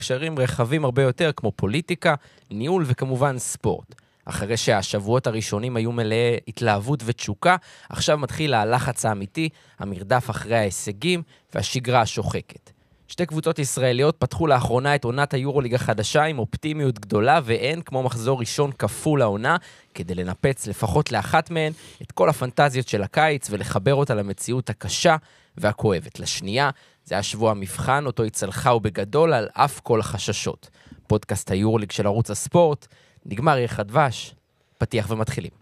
קשרים רחבים הרבה יותר, כמו פוליטיקה, ניהול וכמובן ספורט. אחרי שהשבועות הראשונים היו מלאי התלהבות ותשוקה, עכשיו מתחיל הלחץ האמיתי, המרדף אחרי ההישגים והשגרה השוחקת. שתי קבוצות ישראליות פתחו לאחרונה את עונת היורוליג החדשה עם אופטימיות גדולה, ואין כמו מחזור ראשון כפול העונה, כדי לנפץ לפחות לאחת מהן את כל הפנטזיות של הקיץ ולחבר אותה למציאות הקשה והכואבת. לשנייה, זה היה שבוע המבחן, אותו הצלחה ובגדול על אף כל החששות. פודקאסט היורוליג של ערוץ הספורט, נגמר יחד דבש, פתיח ומתחילים.